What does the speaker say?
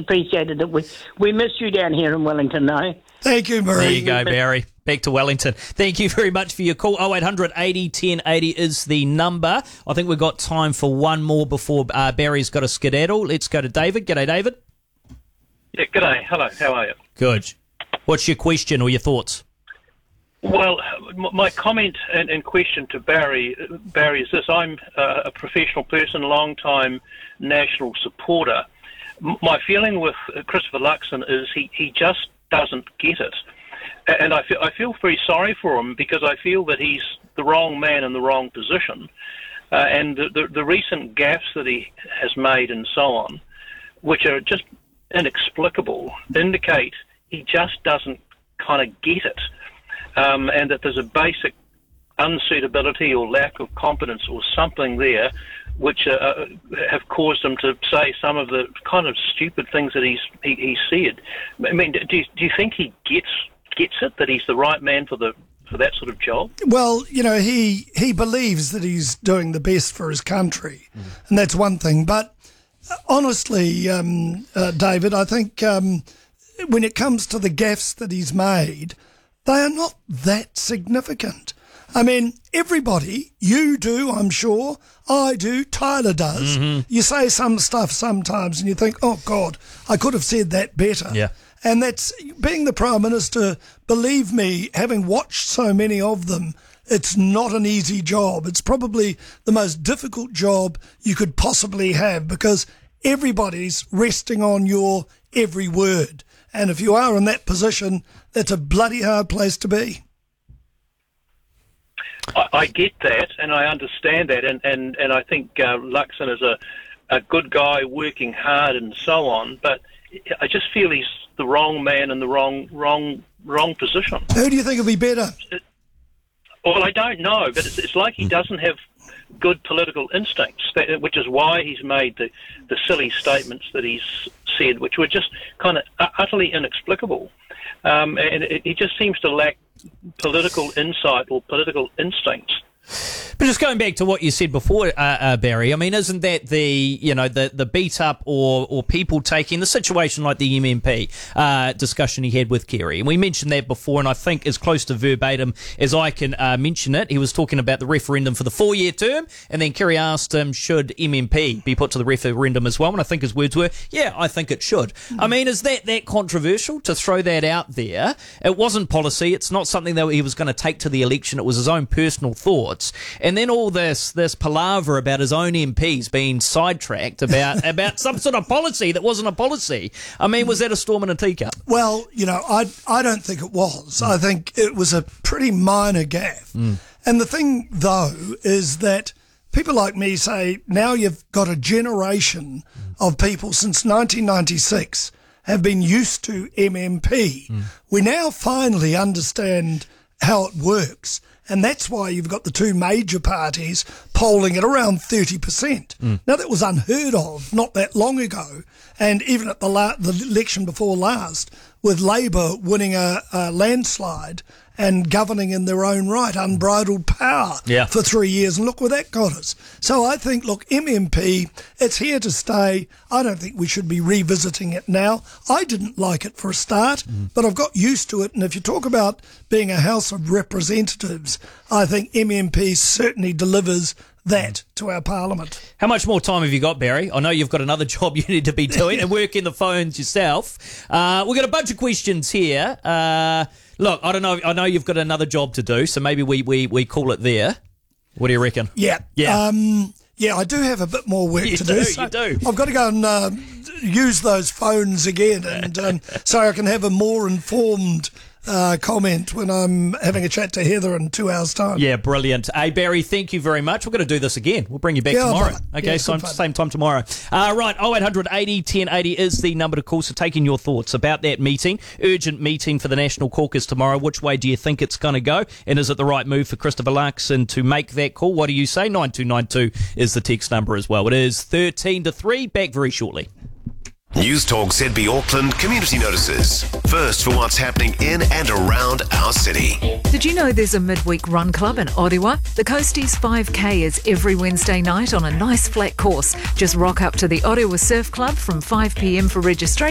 appreciated it. We miss you down here in Wellington, though. Thank you, Marie. There you go, Barry. Back to Wellington. Thank you very much for your call. 0800 80 1080 is the number. I think we've got time for one more before Barry's got a skedaddle. Let's go to David. G'day, David. Yeah, g'day. Hello, how are you? Good. What's your question or your thoughts? Well, my comment and question to Barry is this. I'm a professional person, long-time national supporter. My feeling with Christopher Luxon is he just doesn't get it. And I feel very sorry for him because I feel that he's the wrong man in the wrong position. And the recent gaffes that he has made and so on, which are just inexplicable, indicate he just doesn't kind of get it. And that there's a basic unsuitability or lack of competence or something there which have caused him to say some of the kind of stupid things that he said. I mean, do you think he gets it, that he's the right man for that sort of job? Well, you know, he believes that he's doing the best for his country, and that's one thing. But honestly, David, I think when it comes to the gaffes that he's made, they are not that significant. I mean, everybody, you do, I'm sure, I do, Tyler does. You say some stuff sometimes and you think, oh, God, I could have said that better. Yeah. And that's, being the Prime Minister, believe me, having watched so many of them, it's not an easy job. It's probably the most difficult job you could possibly have because everybody's resting on your every word. And if you are in that position, that's a bloody hard place to be. I get that, and I understand that, and I think Luxon is a good guy working hard and so on, but I just feel he's the wrong man in the wrong position. Who do you think will be better? Well, I don't know, but it's like he doesn't have good political instincts, which is why he's made the silly statements that he's said, which were just kind of utterly inexplicable. And he just seems to lack political insight or political instincts. But just going back to what you said before, Barry, I mean, isn't that the beat up or people taking the situation like the MMP discussion he had with Kerry? And we mentioned that before, and I think as close to verbatim as I can mention it. He was talking about the referendum for the 4-year term, and then Kerry asked him, should MMP be put to the referendum as well? And I think his words were, yeah, I think it should. I mean, is that controversial to throw that out there? It wasn't policy. It's not something that he was going to take to the election. It was his own personal thoughts. And then all this palaver about his own MPs being sidetracked about some sort of policy that wasn't a policy. I mean, was that a storm in a teacup? Well, you know, I don't think it was. I think it was a pretty minor gaffe. And the thing, though, is that people like me say now you've got a generation of people since 1996 have been used to MMP. We now finally understand how it works. And that's why you've got the two major parties polling at around 30%. Now, that was unheard of not that long ago. And even at the election before last, with Labour winning a landslide and governing in their own right, unbridled power for 3 years. And look where that got us. So I think, look, MMP, it's here to stay. I don't think we should be revisiting it now. I didn't like it for a start, but I've got used to it. And if you talk about being a House of Representatives, I think MMP certainly delivers that to our Parliament. How much more time have you got, Barry? I know you've got another job you need to be doing and working the phones yourself. We've got a bunch of questions here. Look, I don't know. I know you've got another job to do, so maybe we call it there. What do you reckon? Yeah. I do have a bit more work to do. You do. I've got to go and use those phones again, and so I can have a more informed comment when I'm having a chat to Heather in 2 hours' time. Yeah, brilliant. Hey, Barry, thank you very much. We're going to do this again. We'll bring you back tomorrow. Okay, same time tomorrow. Right, 0800 80 1080 is the number to call. So taking your thoughts about that meeting, urgent meeting for the National Caucus tomorrow. Which way do you think it's going to go? And is it the right move for Christopher Luxon to make that call? What do you say? 9292 is the text number as well. It is 13 to 3. Back very shortly. News Talk ZB Auckland community notices. First for what's happening in and around our city. Did you know there's a midweek run club in Orewa? The Coasties 5K is every Wednesday night on a nice flat course. Just rock up to the Orewa Surf Club from 5 p.m. for registration.